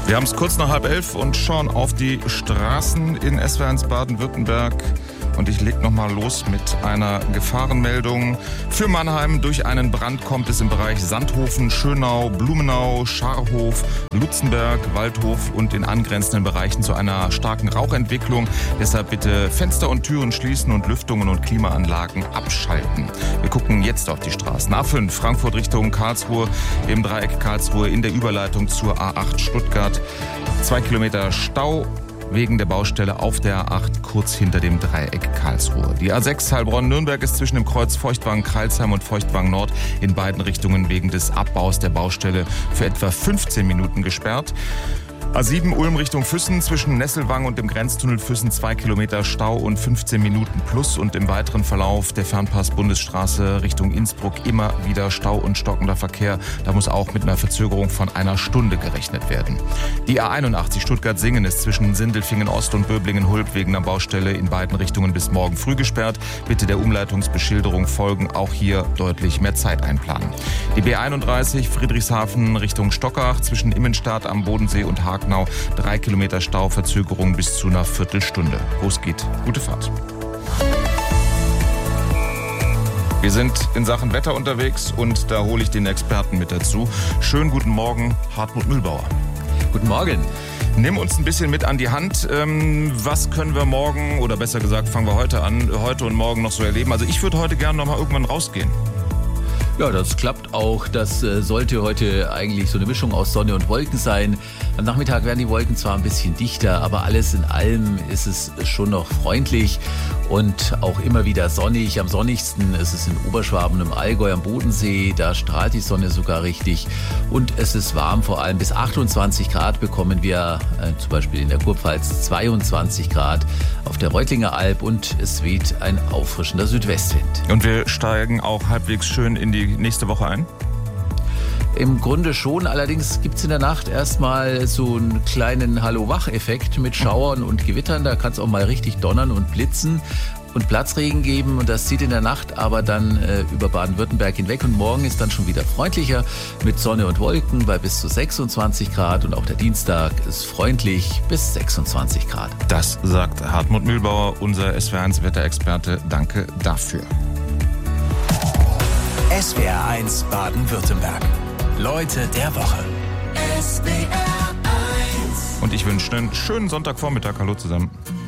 Wir haben es kurz nach 10:30 und schauen auf die Straßen in SWR1 Baden-Württemberg. Und ich leg nochmal los mit einer Gefahrenmeldung. Für Mannheim durch einen Brand kommt es im Bereich Sandhofen, Schönau, Blumenau, Scharhof, Lutzenberg, Waldhof und in angrenzenden Bereichen zu einer starken Rauchentwicklung. Deshalb bitte Fenster und Türen schließen und Lüftungen und Klimaanlagen abschalten. Wir gucken jetzt auf die Straßen. A5 Frankfurt Richtung Karlsruhe, im Dreieck Karlsruhe in der Überleitung zur A8 Stuttgart. 2 Kilometer Stau wegen der Baustelle auf der A8 kurz hinter dem Dreieck Karlsruhe. Die A6 Heilbronn-Nürnberg ist zwischen dem Kreuz Feuchtwagen-Kreilsheim und Feuchtwagen-Nord in beiden Richtungen wegen des Abbaus der Baustelle für etwa 15 Minuten gesperrt. A7 Ulm Richtung Füssen zwischen Nesselwang und dem Grenztunnel Füssen 2 Kilometer Stau und 15 Minuten plus und im weiteren Verlauf der Fernpass-Bundesstraße Richtung Innsbruck immer wieder Stau und stockender Verkehr. Da muss auch mit einer Verzögerung von einer Stunde gerechnet werden. Die A81 Stuttgart-Singen ist zwischen Sindelfingen Ost und Böblingen-Hulb wegen einer Baustelle in beiden Richtungen bis morgen früh gesperrt. Bitte der Umleitungsbeschilderung folgen, auch hier deutlich mehr Zeit einplanen. Die B31 Friedrichshafen Richtung Stockach zwischen Immenstadt am Bodensee und Hagenau 3 Kilometer Stau, Verzögerung bis zu einer Viertelstunde. Wo es geht, gute Fahrt. Wir sind in Sachen Wetter unterwegs und da hole ich den Experten mit dazu. Schönen guten Morgen, Hartmut Mühlbauer. Guten Morgen. Nimm uns ein bisschen mit an die Hand. Was können wir morgen, oder besser gesagt, fangen wir heute an, heute und morgen noch so erleben? Also ich würde heute gerne noch mal irgendwann rausgehen. Ja, das klappt auch. Das sollte heute eigentlich so eine Mischung aus Sonne und Wolken sein. Am Nachmittag werden die Wolken zwar ein bisschen dichter, aber alles in allem ist es schon noch freundlich und auch immer wieder sonnig. Am sonnigsten ist es in Oberschwaben, im Allgäu, am Bodensee. Da strahlt die Sonne sogar richtig und es ist warm. Vor allem bis 28 Grad bekommen wir zum Beispiel in der Kurpfalz 22 Grad auf der Reutlinger Alb und es weht ein auffrischender Südwestwind. Und wir steigen auch halbwegs schön in die nächste Woche ein? Im Grunde schon, allerdings gibt es in der Nacht erstmal so einen kleinen Hallo-Wach-Effekt mit Schauern und Gewittern. Da kann es auch mal richtig donnern und blitzen und Platzregen geben und das zieht in der Nacht aber dann über Baden-Württemberg hinweg und morgen ist dann schon wieder freundlicher mit Sonne und Wolken bei bis zu 26 Grad und auch der Dienstag ist freundlich bis 26 Grad. Das sagt Hartmut Mühlbauer, unser SWR1-Wetterexperte. Danke dafür. SWR1 Baden-Württemberg. Leute der Woche. Und ich wünsche einen schönen Sonntagvormittag. Hallo zusammen.